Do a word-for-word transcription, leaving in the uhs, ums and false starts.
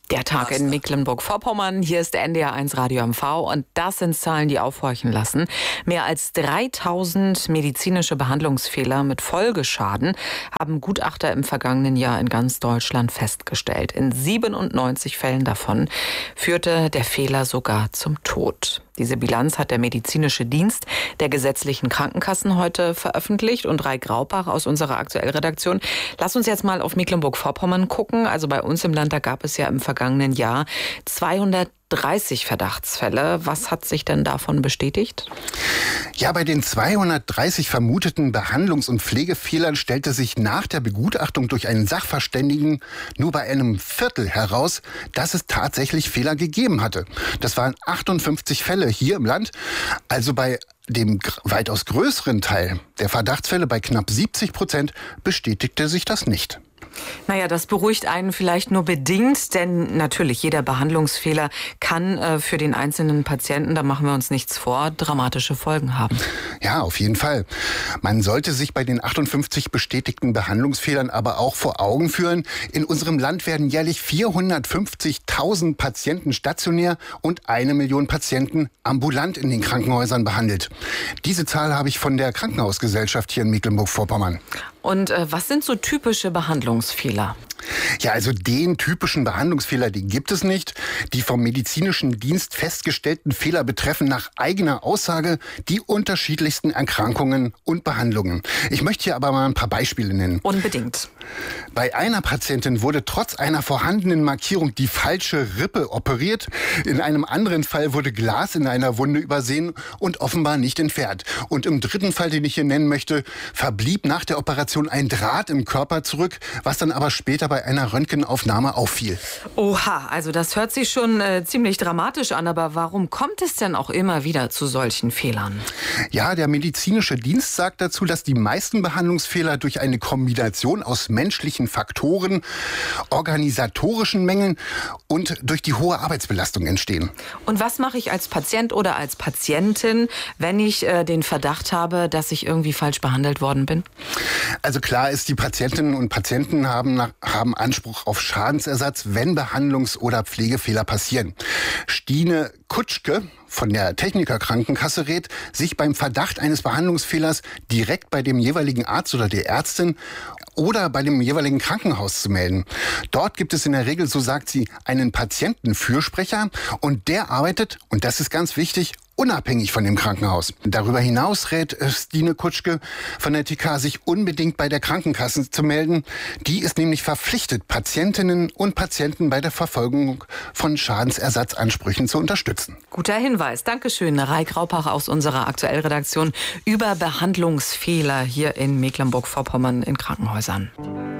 Der Tag in Mecklenburg-Vorpommern. Hier ist N D R eins Radio M V und das sind Zahlen, die aufhorchen lassen. Mehr als dreitausend medizinische Behandlungsfehler mit Folgeschaden haben Gutachter im vergangenen Jahr in ganz Deutschland festgestellt. In siebenundneunzig Fällen davon führte der Fehler sogar zum Tod. Diese Bilanz hat der medizinische Dienst der gesetzlichen Krankenkassen heute veröffentlicht. Und Rai Graupach aus unserer Aktuellredaktion. Lass uns jetzt mal auf Mecklenburg-Vorpommern gucken. Also bei uns im Land, da gab es ja im vergangenen Jahr zweihundertdreißig Verdachtsfälle. Was hat sich denn davon bestätigt? Ja, bei den zweihundertdreißig vermuteten Behandlungs- und Pflegefehlern stellte sich nach der Begutachtung durch einen Sachverständigen nur bei einem Viertel heraus, dass es tatsächlich Fehler gegeben hatte. Das waren achtundfünfzig Fälle hier im Land, also bei dem weitaus größeren Teil der Verdachtsfälle, bei knapp siebzig Prozent, bestätigte sich das nicht. Naja, das beruhigt einen vielleicht nur bedingt, denn natürlich jeder Behandlungsfehler kann äh, für den einzelnen Patienten, da machen wir uns nichts vor, dramatische Folgen haben. Ja, auf jeden Fall. Man sollte sich bei den achtundfünfzig bestätigten Behandlungsfehlern aber auch vor Augen führen, in unserem Land werden jährlich vierhundertfünfzigtausend Patienten stationär und eine Million Patienten ambulant in den Krankenhäusern behandelt. Diese Zahl habe ich von der Krankenhausgesellschaft hier in Mecklenburg-Vorpommern. Und äh, was sind so typische Behandlungsfehler? Ja, also den typischen Behandlungsfehler, den gibt es nicht. Die vom medizinischen Dienst festgestellten Fehler betreffen nach eigener Aussage die unterschiedlichsten Erkrankungen und Behandlungen. Ich möchte hier aber mal ein paar Beispiele nennen. Unbedingt. Bei einer Patientin wurde trotz einer vorhandenen Markierung die falsche Rippe operiert. In einem anderen Fall wurde Glas in einer Wunde übersehen und offenbar nicht entfernt. Und im dritten Fall, den ich hier nennen möchte, verblieb nach der Operation ein Draht im Körper zurück, was dann aber später bei einer Röntgenaufnahme auffiel. Oha, also das hört sich schon äh, ziemlich dramatisch an, aber warum kommt es denn auch immer wieder zu solchen Fehlern? Ja, der medizinische Dienst sagt dazu, dass die meisten Behandlungsfehler durch eine Kombination aus menschlichen Faktoren, organisatorischen Mängeln und durch die hohe Arbeitsbelastung entstehen. Und was mache ich als Patient oder als Patientin, wenn ich äh, den Verdacht habe, dass ich irgendwie falsch behandelt worden bin? Also klar ist, die Patientinnen und Patienten haben, nach, haben Anspruch auf Schadensersatz, wenn Behandlungs- oder Pflegefehler passieren. Stine Kutschke von der Techniker Krankenkasse rät, sich beim Verdacht eines Behandlungsfehlers direkt bei dem jeweiligen Arzt oder der Ärztin oder bei dem jeweiligen Krankenhaus zu melden. Dort gibt es in der Regel, so sagt sie, einen Patientenfürsprecher und der arbeitet, und das ist ganz wichtig, unabhängig von dem Krankenhaus. Darüber hinaus rät Stine Kutschke von der T K, sich unbedingt bei der Krankenkasse zu melden. Die ist nämlich verpflichtet, Patientinnen und Patienten bei der Verfolgung von Schadensersatzansprüchen zu unterstützen. Guter Hinweis. Dankeschön, Rai Graupach aus unserer Aktuellredaktion über Behandlungsfehler hier in Mecklenburg-Vorpommern in Krankenhäusern.